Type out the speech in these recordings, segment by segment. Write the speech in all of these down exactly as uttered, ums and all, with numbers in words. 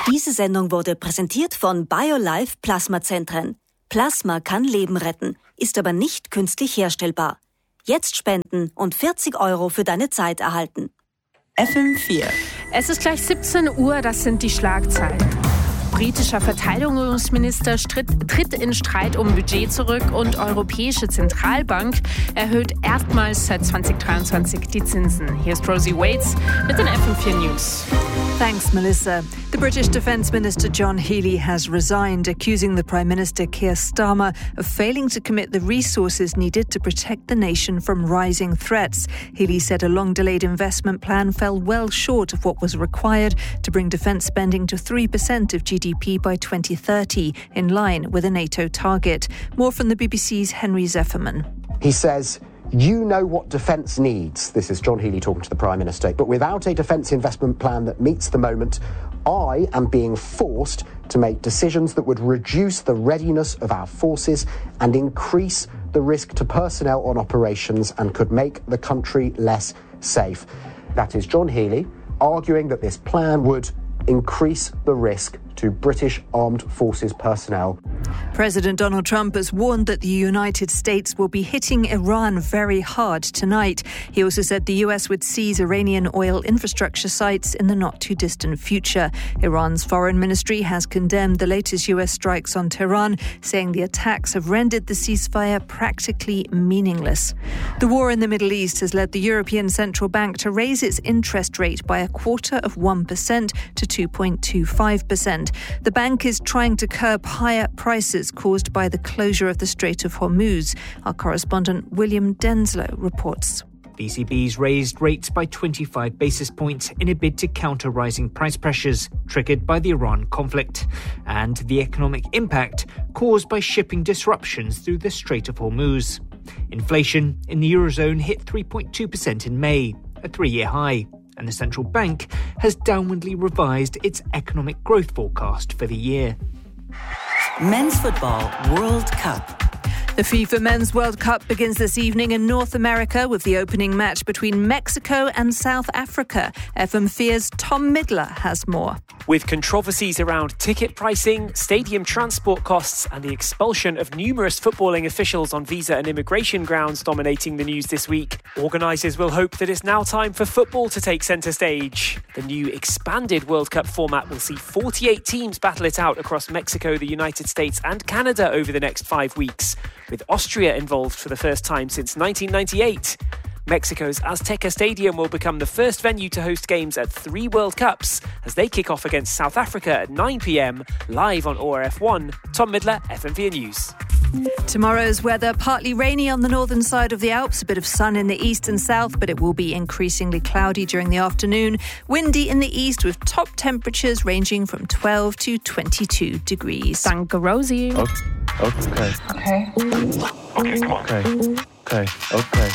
Diese Sendung wurde präsentiert von BioLife Plasmazentren. Plasma kann Leben retten, ist aber nicht künstlich herstellbar. Jetzt spenden und vierzig Euro für deine Zeit erhalten. F M vier. Es ist gleich siebzehn Uhr, das sind die Schlagzeilen. Britischer Verteidigungsminister stritt, tritt in Streit um Budget zurück und Europäische Zentralbank erhöht erstmals seit zwanzig dreiundzwanzig die Zinsen. Hier ist Rosie Waits mit den F M vier News. Thanks, Melissa. The British Defence Minister John Healey has resigned, accusing the Prime Minister Keir Starmer of failing to commit the resources needed to protect the nation from rising threats. Healey said a long-delayed investment plan fell well short of what was required to bring defence spending to three percent of G D P by twenty thirty, in line with a NATO target. More from the B B C's Henry Zefferman. He says, you know what defence needs. This is John Healey talking to the Prime Minister. But without a defence investment plan that meets the moment, I am being forced to make decisions that would reduce the readiness of our forces and increase the risk to personnel on operations and could make the country less safe. That is John Healey arguing that this plan would increase the risk to British Armed Forces personnel. President Donald Trump has warned that the United States will be hitting Iran very hard tonight. He also said the U S would seize Iranian oil infrastructure sites in the not-too-distant future. Iran's foreign ministry has condemned the latest U S strikes on Tehran, saying the attacks have rendered the ceasefire practically meaningless. The war in the Middle East has led the European Central Bank to raise its interest rate by a quarter of one percent to two point two five percent. The bank is trying to curb higher prices caused by the closure of the Strait of Hormuz. Our correspondent William Denslow reports. The E C B's raised rates by twenty-five basis points in a bid to counter rising price pressures triggered by the Iran conflict and the economic impact caused by shipping disruptions through the Strait of Hormuz. Inflation in the Eurozone hit three point two percent in May, a three-year high, and the central bank has downwardly revised its economic growth forecast for the year. Men's Football World Cup. The FIFA Men's World Cup begins this evening in North America with the opening match between Mexico and South Africa. F M four's Tom Midler has more. With controversies around ticket pricing, stadium transport costs and the expulsion of numerous footballing officials on visa and immigration grounds dominating the news this week, organisers will hope that it's now time for football to take centre stage. The new expanded World Cup format will see forty-eight teams battle it out across Mexico, the United States and Canada over the next five weeks, with Austria involved for the first time since nineteen ninety-eight. Mexico's Azteca Stadium will become the first venue to host games at three World Cups as they kick off against South Africa at nine p.m, live on O R F one. Tom Midler, F M four News. Tomorrow's weather, partly rainy on the northern side of the Alps, a bit of sun in the east and south, but it will be increasingly cloudy during the afternoon. Windy in the east with top temperatures ranging from twelve to twenty-two degrees. Danke, Rosie. Okay. Okay. Okay. Okay, come on. Okay. Okay. Okay.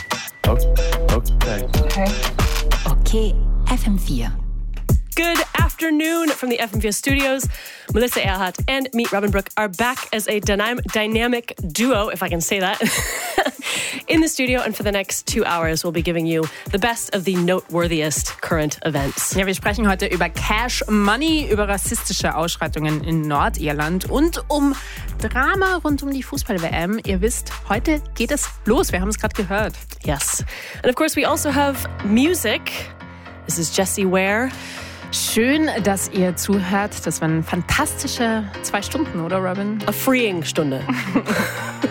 Okay. Okay. Okay, F M four. Good afternoon from the F M four studios. Melissa Earhart and me, Robin Brooke, are back as a dynam- dynamic duo, if I can say that, in the studio. And for the next two hours, we'll be giving you the best of the noteworthiest current events. Ja, wir sprechen heute über Cash Money, über rassistische Ausschreitungen in Nordirland und um Drama rund um die Fußball-W M. Ihr wisst, heute geht es los. Wir haben es gerade gehört. Yes. And of course, we also have music. This is Jessie Ware. Schön, dass ihr zuhört. Das waren fantastische zwei Stunden, oder Robin? A freeing Stunde.